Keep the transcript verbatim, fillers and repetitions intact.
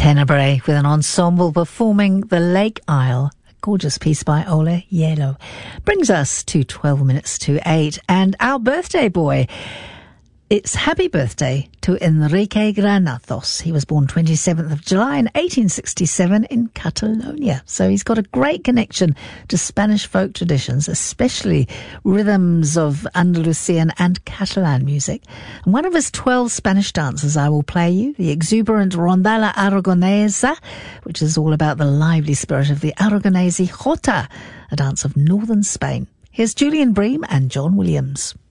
Tenebrae with an ensemble performing The Lake Isle. A gorgeous piece by Ole Yelo. Brings us to twelve minutes to eight. And our birthday boy. It's happy birthday to Enrique Granados. He was born twenty-seventh of July in eighteen sixty-seven in Catalonia. So he's got a great connection to Spanish folk traditions, especially rhythms of Andalusian and Catalan music. And one of his twelve Spanish dances I will play you, the exuberant Rondalla Aragonesa, which is all about the lively spirit of the Aragonese Jota, a dance of northern Spain. Here's Julian Bream and John Williams.